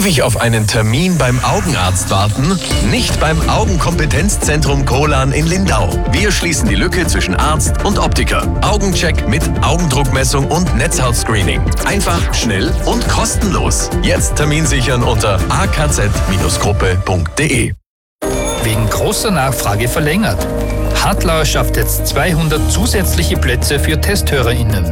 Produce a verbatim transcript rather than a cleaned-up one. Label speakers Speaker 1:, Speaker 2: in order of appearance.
Speaker 1: Ewig auf einen Termin beim Augenarzt warten? Nicht beim Augenkompetenzzentrum Kohlan in Lindau. Wir schließen die Lücke zwischen Arzt und Optiker. Augencheck mit Augendruckmessung und Netzhautscreening. Einfach, schnell und kostenlos. Jetzt Termin sichern unter a k z Bindestrich gruppe punkt d e.
Speaker 2: Wegen großer Nachfrage verlängert. Hartlauer schafft jetzt zweihundert zusätzliche Plätze für TesthörerInnen.